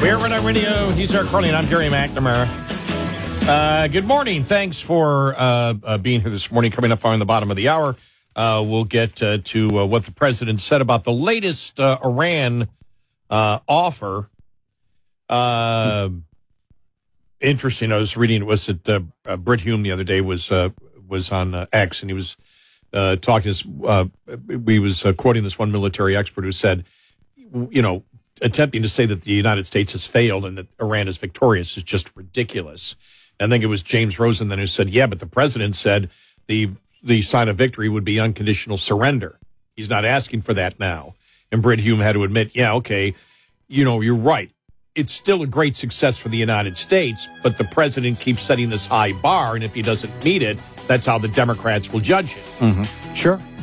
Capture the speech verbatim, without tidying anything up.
We're Red Eye Radio. He's our Carly, and I'm Gary McNamara. Uh, good morning. Thanks for uh, uh, being here this morning. Coming up on the bottom of the hour, uh, we'll get uh, to uh, what the president said about the latest uh, Iran uh, offer. Uh, interesting. I was reading. It was that uh, uh, Brit Hume the other day was uh, was on uh, X, and he was uh, talking. This, uh, we was uh, quoting this one military expert who said, you know, attempting to say that the United States has failed and that Iran is victorious is just ridiculous. I think it was James Rosen then who said, yeah, but the president said the the sign of victory would be unconditional surrender. He's not asking for that now. And Brit Hume had to admit, yeah, okay, you know, you're right. It's still a great success for the United States, but the president keeps setting this high bar, and if he doesn't meet it, that's how the Democrats will judge him. Mm-hmm. Sure.